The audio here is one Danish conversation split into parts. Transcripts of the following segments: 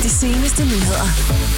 de seneste nyheder.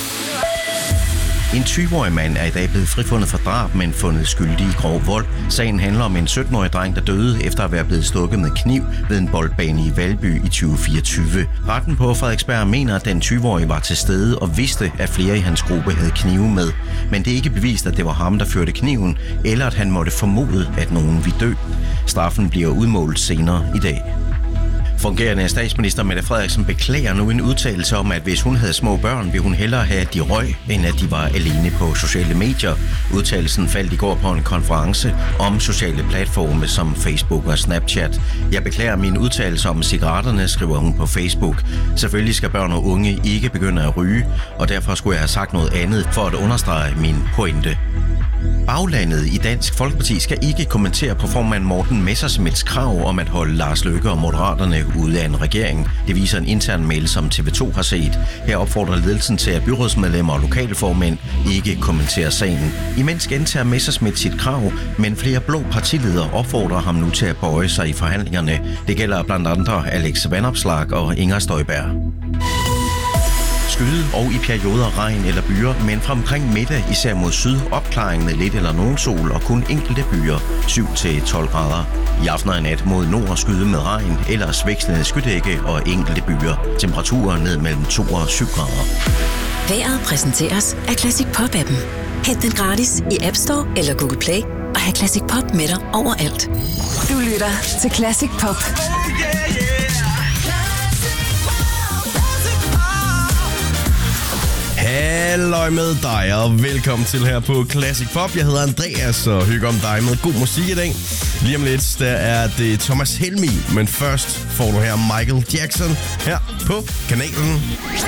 En 20-årig mand er i dag blevet frifundet for drab, men fundet skyldig i grov vold. Sagen handler om en 17-årig dreng, der døde efter at være blevet stukket med kniv ved en boldbane i Valby i 2024. Retten på Frederiksberg mener, at den 20-årige var til stede og vidste, at flere i hans gruppe havde knive med. Men det er ikke bevist, at det var ham, der førte kniven, eller at han måtte formode, at nogen ville dø. Straffen bliver udmålt senere i dag. Fungerende statsminister Mette Frederiksen beklager nu en udtalelse om, at hvis hun havde små børn, ville hun hellere have, at de røg, end at de var alene på sociale medier. Udtalelsen faldt i går på en konference om sociale platforme som Facebook og Snapchat. Jeg beklager min udtalelse om cigaretterne, skriver hun på Facebook. Selvfølgelig skal børn og unge ikke begynde at ryge, og derfor skulle jeg have sagt noget andet for at understrege min pointe. Baglandet i Dansk Folkeparti skal ikke kommentere på formand Morten Messerschmidts krav om at holde Lars Løkke og Moderaterne ude af en regering. Det viser en intern mail, som TV2 har set. Her opfordrer ledelsen til, at byrådsmedlemmer og lokalformænd ikke kommenterer sagen. Imens gentager Messerschmidt sit krav, men flere blå partiledere opfordrer ham nu til at bøje sig i forhandlingerne. Det gælder blandt andre Alex Vanopslagh og Inger Støjberg. Skyde og i perioder regn eller byer, men fra omkring middag især mod syd opklaring med lidt eller nogen sol og kun enkelte byer 7-12 grader. I aften og nat mod nord skyde med regn eller vekslende skydække og enkelte byer. Temperaturer ned mellem 2 og 7 grader. Vejret præsenteres af Classic Pop-appen. Hent den gratis i App Store eller Google Play og have Classic Pop med dig overalt. Du lytter til Classic Pop. Halløj med dig, og velkommen til her på Classic Pop. Jeg hedder Andreas, og hygger om dig med god musik i dag. Lige om lidt, der er det Thomas Helmig, men først får du her Michael Jackson her på kanalen.